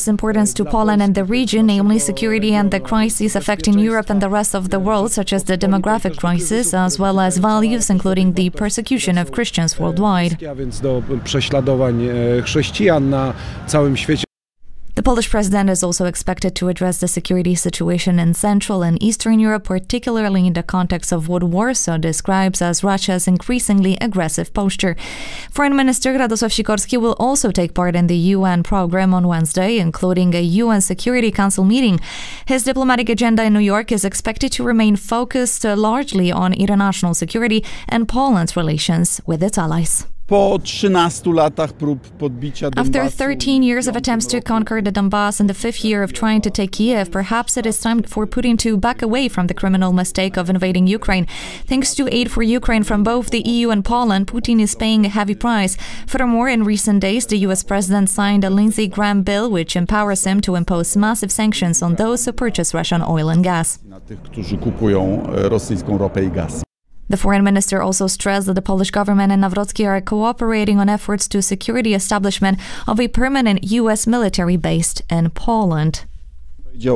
its importance to Poland and the region, namely security and the crises affecting Europe and the rest of the world, such as the demographic crisis, as well as values, including the persecution of Christians worldwide. The Polish president is also expected to address the security situation in Central and Eastern Europe, particularly in the context of what Warsaw describes as Russia's increasingly aggressive posture. Foreign Minister Radosław Sikorski will also take part in the UN program on Wednesday, including a UN Security Council meeting. His diplomatic agenda in New York is expected to remain focused largely on international security and Poland's relations with its allies. After 13 years of attempts to conquer the Donbass and the 5th year of trying to take Kiev, perhaps it is time for Putin to back away from the criminal mistake of invading Ukraine. Thanks to aid for Ukraine from both the EU and Poland, Putin is paying a heavy price. Furthermore, in recent days, the US president signed a Lindsey Graham bill which empowers him to impose massive sanctions on those who purchase Russian oil and gas. The foreign minister also stressed that the Polish government and Nawrocki are cooperating on efforts to secure the establishment of a permanent U.S. military base in Poland. We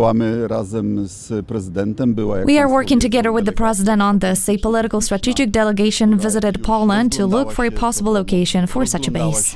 are working together with the president on this. A political strategic delegation visited Poland to look for a possible location for such a base.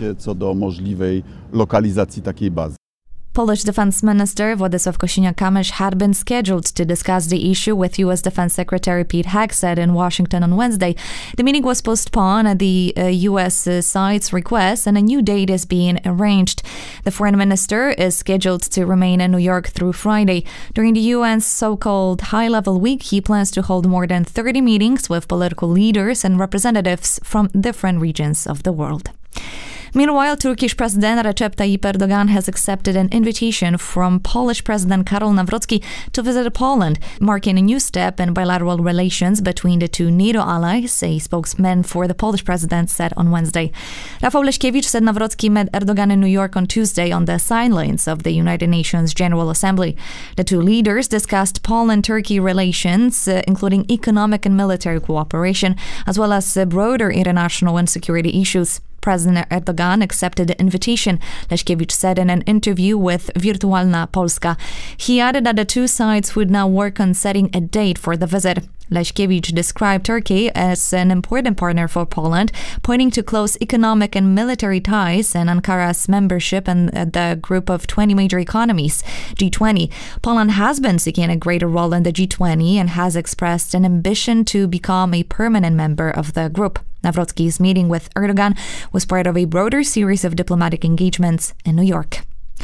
Polish Defense Minister Władysław Kosiniak-Kamysz had been scheduled to discuss the issue with U.S. Defense Secretary Pete Hegseth in Washington on Wednesday. The meeting was postponed at the U.S. side's request, and a new date is being arranged. The foreign minister is scheduled to remain in New York through Friday. During the UN's so-called high-level week, he plans to hold more than 30 meetings with political leaders and representatives from different regions of the world. Meanwhile, Turkish President Recep Tayyip Erdogan has accepted an invitation from Polish President Karol Nawrocki to visit Poland, marking a new step in bilateral relations between the two NATO allies, a spokesman for the Polish president said on Wednesday. Rafał Leśkiewicz said Nawrocki met Erdogan in New York on Tuesday on the sidelines of the United Nations General Assembly. The two leaders discussed Poland-Turkey relations, including economic and military cooperation, as well as broader international and security issues. President Erdogan accepted the invitation, Leśkiewicz said in an interview with Wirtualna Polska. He added that the two sides would now work on setting a date for the visit. Leśkiewicz described Turkey as an important partner for Poland, pointing to close economic and military ties and Ankara's membership in the group of 20 major economies, G20. Poland has been seeking a greater role in the G20 and has expressed an ambition to become a permanent member of the group. Nawrocki's meeting with Erdogan was part of a broader series of diplomatic engagements in New York.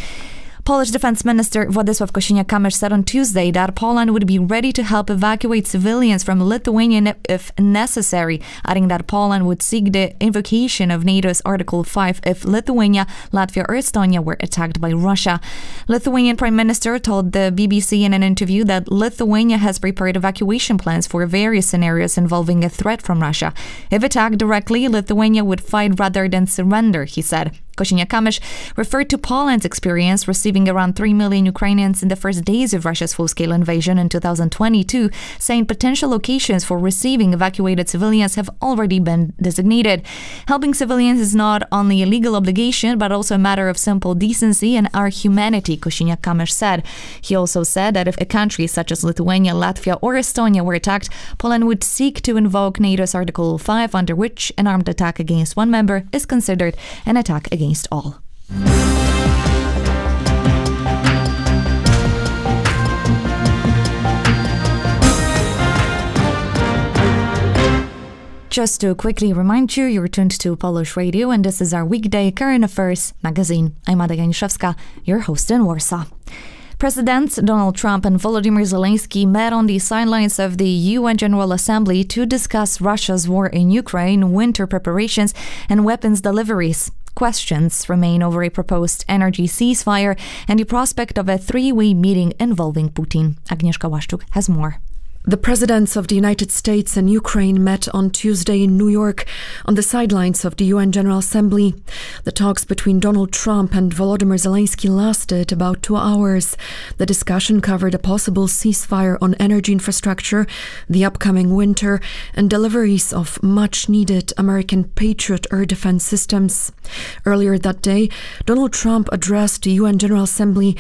Polish Defense Minister Władysław Kosiniak-Kamysz said on Tuesday that Poland would be ready to help evacuate civilians from Lithuania if necessary, adding that Poland would seek the invocation of NATO's Article 5 if Lithuania, Latvia or Estonia were attacked by Russia. Lithuanian Prime Minister told the BBC in an interview that Lithuania has prepared evacuation plans for various scenarios involving a threat from Russia. If attacked directly, Lithuania would fight rather than surrender, he said. Kosiniak-Kamysz referred to Poland's experience receiving around 3 million Ukrainians in the first days of Russia's full-scale invasion in 2022, saying potential locations for receiving evacuated civilians have already been designated. Helping civilians is not only a legal obligation, but also a matter of simple decency and our humanity, Kosiniak-Kamysz said. He also said that if a country such as Lithuania, Latvia or Estonia were attacked, Poland would seek to invoke NATO's Article 5, under which an armed attack against one member is considered an attack against all. Just to quickly remind you, you're tuned to Polish Radio and this is our weekday current affairs magazine. I'm Ada Janiszewska, your host in Warsaw. Presidents Donald Trump and Volodymyr Zelensky met on the sidelines of the UN General Assembly to discuss Russia's war in Ukraine, winter preparations, and weapons deliveries. Questions remain over a proposed energy ceasefire and the prospect of a three-way meeting involving Putin. Agnieszka Łaszczuk has more. The presidents of the United States and Ukraine met on Tuesday in New York on the sidelines of the UN General Assembly. The talks between Donald Trump and Volodymyr Zelensky lasted about 2 hours. The discussion covered a possible ceasefire on energy infrastructure, the upcoming winter, and deliveries of much-needed American Patriot air defense systems. Earlier that day, Donald Trump addressed the UN General Assembly